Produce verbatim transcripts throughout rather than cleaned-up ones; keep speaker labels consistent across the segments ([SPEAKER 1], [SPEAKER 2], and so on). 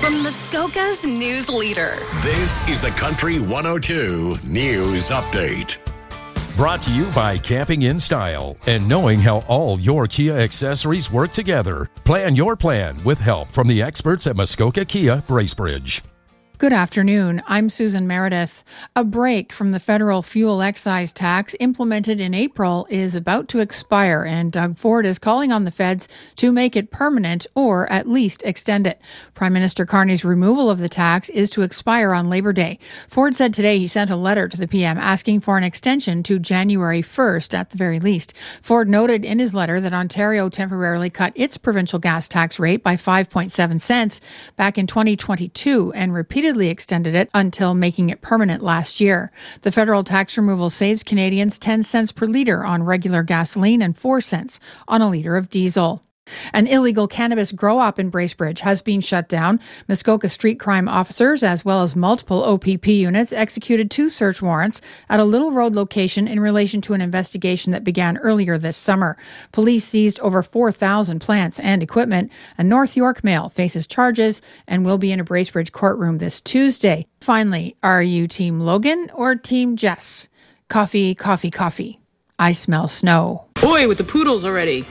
[SPEAKER 1] from Muskoka's news leader.
[SPEAKER 2] This is the Country one oh two News Update.
[SPEAKER 3] Brought to you by Camping in Style and knowing how all your Kia accessories work together. Plan your plan with help from the experts at Muskoka Kia Bracebridge.
[SPEAKER 4] Good afternoon. I'm Susan Meredith. A break from the federal fuel excise tax implemented in April is about to expire, and Doug Ford is calling on the feds to make it permanent or at least extend it. Prime Minister Carney's removal of the tax is to expire on Labor Day. Ford said today he sent a letter to the P M asking for an extension to January first at the very least. Ford noted in his letter that Ontario temporarily cut its provincial gas tax rate by five point seven cents back in twenty twenty-two and repeatedly extended it until making it permanent last year. The federal tax removal saves Canadians ten cents per litre on regular gasoline and four cents on a litre of diesel. An illegal cannabis grow-op in Bracebridge has been shut down. Muskoka street crime officers, as well as multiple O P P units, executed two search warrants at a Little Road location in relation to an investigation that began earlier this summer. Police seized over four thousand plants and equipment. A North York male faces charges and will be in a Bracebridge courtroom this Tuesday. Finally, are you Team Logan or Team Jess? Coffee, coffee, coffee. I smell snow.
[SPEAKER 5] Boy, with the poodles already.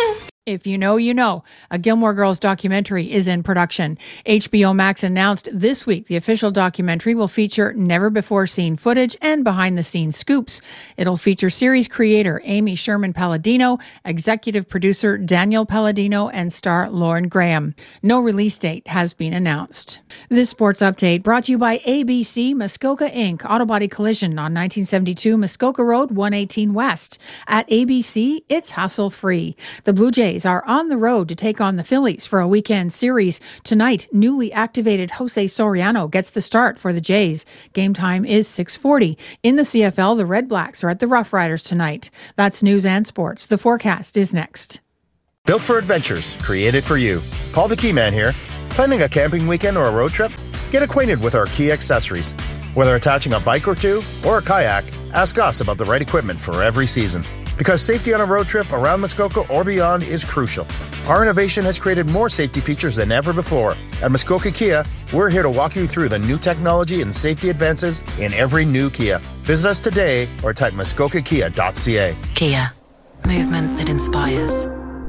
[SPEAKER 4] If you know, you know. A Gilmore Girls documentary is in production. H B O Max announced this week the official documentary will feature never-before-seen footage and behind-the-scenes scoops. It'll feature series creator Amy Sherman-Palladino, executive producer Daniel Palladino, and star Lauren Graham. No release date has been announced. This sports update brought to you by A B C Muskoka Incorporated. Auto body collision on nineteen seventy-two Muskoka Road, one eighteen West. At A B C, it's hassle-free. The Blue Jays are on the road to take on the Phillies for a weekend series. Tonight, newly activated Jose Soriano gets the start for the Jays. Game time is six forty. In the C F L, the Red Blacks are at the Rough Riders tonight. That's news and sports. The forecast is next.
[SPEAKER 6] Built for adventures, created for you. Paul the Key Man here. Planning a camping weekend or a road trip? Get acquainted with our key accessories. Whether attaching a bike or two or a kayak, ask us about the right equipment for every season. Because safety on a road trip around Muskoka or beyond is crucial. Our innovation has created more safety features than ever before. At Muskoka Kia, we're here to walk you through the new technology and safety advances in every new Kia. Visit us today or type muskoka kia dot c a.
[SPEAKER 7] Kia, movement that inspires.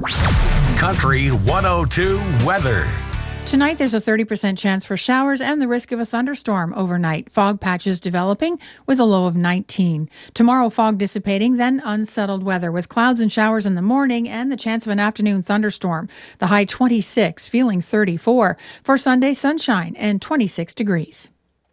[SPEAKER 2] Country one oh two weather.
[SPEAKER 4] Tonight, there's a thirty percent chance for showers and the risk of a thunderstorm overnight. Fog patches developing with a low of nineteen. Tomorrow, fog dissipating, then unsettled weather with clouds and showers in the morning and the chance of an afternoon thunderstorm. The high twenty-six, feeling thirty-four. For Sunday, sunshine and twenty-six degrees.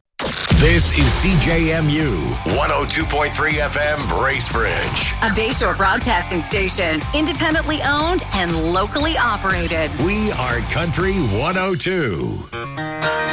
[SPEAKER 2] This is C J M U one oh two point three F M Bracebridge.
[SPEAKER 1] A Bayshore broadcasting station, independently owned and locally operated.
[SPEAKER 2] We are Country one oh two.